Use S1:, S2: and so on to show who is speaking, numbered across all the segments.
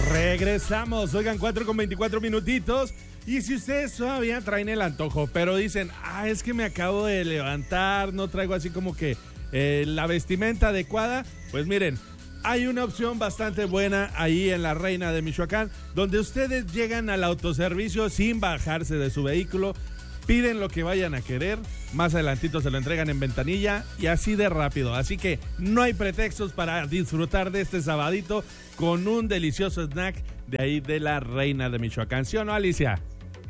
S1: Regresamos, oigan, 4:24 minutitos. Y si ustedes todavía traen el antojo, pero dicen, es que me acabo de levantar, no traigo así como que la vestimenta adecuada, pues miren, hay una opción bastante buena ahí en la Reina de Michoacán, donde ustedes llegan al autoservicio sin bajarse de su vehículo, piden lo que vayan a querer, más adelantito se lo entregan en ventanilla y así de rápido. Así que no hay pretextos para disfrutar de este sabadito con un delicioso snack de ahí de la Reina de Michoacán. ¿Sí o no, Alicia?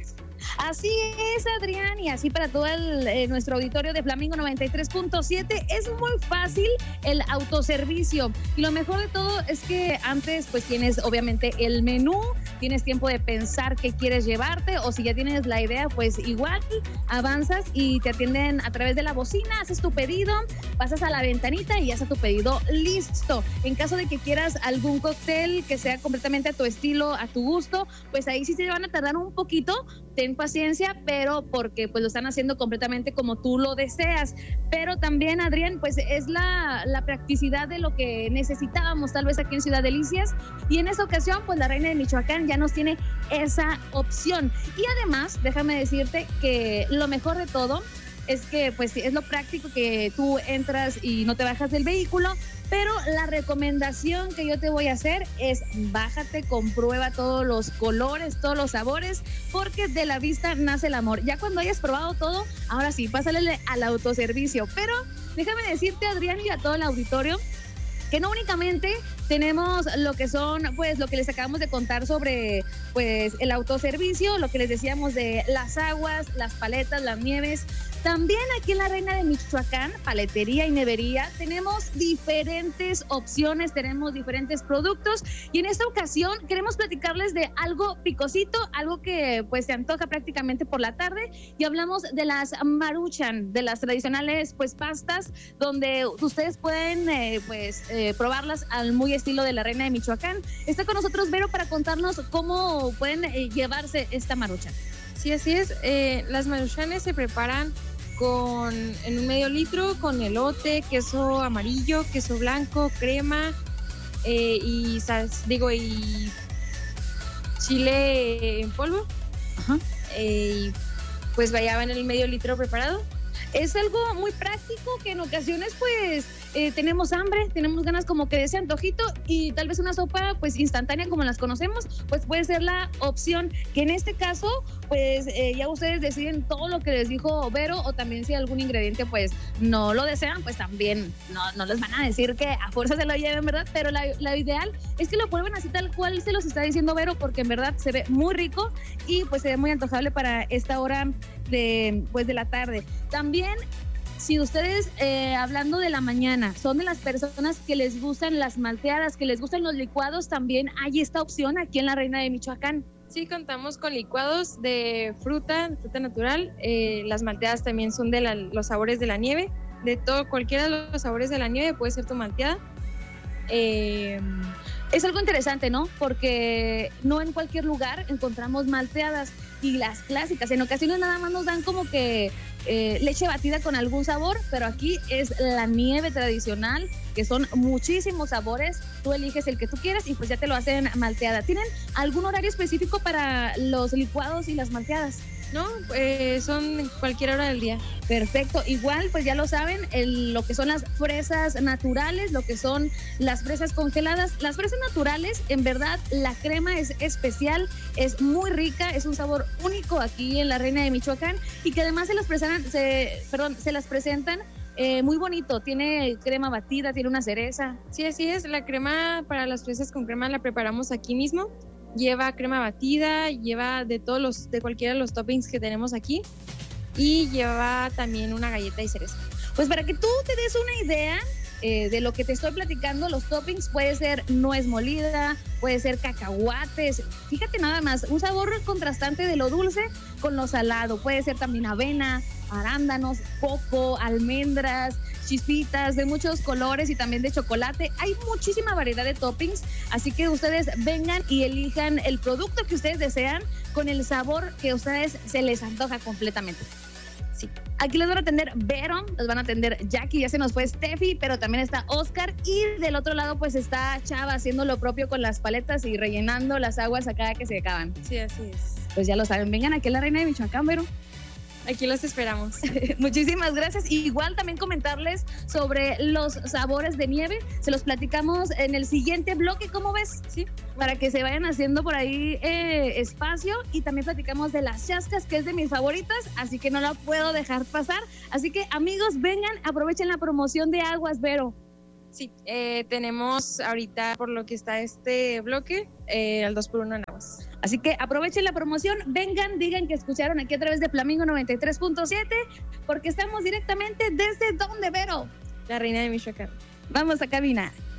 S2: Así es, Adrián, y así para todo nuestro auditorio de Flamingo 93.7. Es muy fácil el autoservicio y lo mejor de todo es que antes pues tienes obviamente el menú, tienes tiempo de pensar qué quieres llevarte, o si ya tienes la idea pues igual avanzas y te atienden a través de la bocina, haces tu pedido, pasas a la ventanita y ya está tu pedido listo. En caso de que quieras algún cóctel que sea completamente a tu estilo, a tu gusto, pues ahí sí se van a tardar un poquito. Ten paciencia, pero porque pues lo están haciendo completamente como tú lo deseas. Pero también, Adrián, pues es la practicidad de lo que necesitábamos tal vez aquí en Ciudad Delicias, y en esta ocasión pues la Reina de Michoacán ya nos tiene esa opción. Y además, déjame decirte que lo mejor de todo es que pues es lo práctico que tú entras y no te bajas del vehículo, pero la recomendación que yo te voy a hacer es bájate, comprueba todos los colores, todos los sabores, porque de la vista nace el amor. Ya cuando hayas probado todo, ahora sí, pásale al autoservicio. Pero déjame decirte, Adrián, y a todo el auditorio, que no únicamente tenemos lo que son, pues, lo que les acabamos de contar sobre, pues, el autoservicio, lo que les decíamos de las aguas, las paletas, las nieves. También aquí en la Reina de Michoacán, paletería y nevería, tenemos diferentes opciones, tenemos diferentes productos, y en esta ocasión queremos platicarles de algo picosito, algo que pues se antoja prácticamente por la tarde, y hablamos de las Maruchan, de las tradicionales pues pastas, donde ustedes pueden probarlas al muy estilo de la Reina de Michoacán. Está con nosotros Vero para contarnos cómo pueden llevarse esta Maruchan.
S3: Sí, así es. Las Maruchanes se preparan en un medio litro con elote, queso amarillo, queso blanco, crema y chile en polvo.
S2: Ajá.
S3: Y pues vaya en el medio litro preparado.
S2: Es algo muy práctico que en ocasiones pues tenemos hambre, tenemos ganas como que de ese antojito, y tal vez una sopa pues instantánea como las conocemos, pues puede ser la opción, que en este caso pues ya ustedes deciden todo lo que les dijo Vero, o también si algún ingrediente pues no lo desean, pues también no les van a decir que a fuerza se lo lleven, ¿verdad? Pero la ideal es que lo prueben así tal cual se los está diciendo Vero, porque en verdad se ve muy rico y pues se ve muy antojable para esta hora de la tarde. También, si ustedes, hablando de la mañana, son de las personas que les gustan las malteadas, que les gustan los licuados, también hay esta opción aquí en la Reina de Michoacán.
S3: Sí, contamos con licuados de fruta natural. Las malteadas también son de los sabores de la nieve. De todo, cualquiera de los sabores de la nieve puede ser tu malteada.
S2: Es algo interesante, ¿no? Porque no en cualquier lugar encontramos malteadas, y las clásicas en ocasiones nada más nos dan como que leche batida con algún sabor, pero aquí es la nieve tradicional, que son muchísimos sabores. Tú eliges el que tú quieras y pues ya te lo hacen malteada. ¿Tienen algún horario específico para los licuados y las malteadas?
S3: No, son cualquier hora del día.
S2: Perfecto, igual pues ya lo saben, lo que son las fresas naturales, lo que son las fresas congeladas. Las fresas naturales, en verdad, la crema es especial, es muy rica, es un sabor único aquí en la Reina de Michoacán, y que además se las presentan muy bonito. Tiene crema batida, tiene una cereza.
S3: Sí, así es. La crema para las fresas con crema la preparamos aquí mismo. Lleva crema batida, lleva de cualquiera de los toppings que tenemos aquí, y lleva también una galleta y cereza.
S2: Pues para que tú te des una idea de lo que te estoy platicando, los toppings puede ser nuez molida, puede ser cacahuates. Fíjate nada más, un sabor contrastante de lo dulce con lo salado. Puede ser también avena, arándanos, coco, almendras, chispitas de muchos colores y también de chocolate. Hay muchísima variedad de toppings, así que ustedes vengan y elijan el producto que ustedes desean con el sabor que a ustedes se les antoja completamente.
S3: Sí.
S2: Aquí los van a atender Vero, los van a atender Jackie, ya se nos fue Steffi, pero también está Oscar y del otro lado pues está Chava haciendo lo propio con las paletas y rellenando las aguas a cada que se acaban.
S3: Sí, así es.
S2: Pues ya lo saben, vengan aquí a la Reina de Michoacán, Vero.
S3: Aquí los esperamos.
S2: Muchísimas gracias. Igual también comentarles sobre los sabores de nieve. Se los platicamos en el siguiente bloque, ¿cómo ves?
S3: Sí.
S2: Para que se vayan haciendo por ahí espacio. Y también platicamos de las chascas, que es de mis favoritas, así que no la puedo dejar pasar. Así que amigos, vengan, aprovechen la promoción de aguas, Vero.
S3: Sí, tenemos ahorita, por lo que está este bloque, al 2x1 en aguas.
S2: Así que aprovechen la promoción, vengan, digan que escucharon aquí a través de Flamingo 93.7, porque estamos directamente desde donde, Vero.
S3: La Reina de Michoacán.
S2: Vamos a cabina.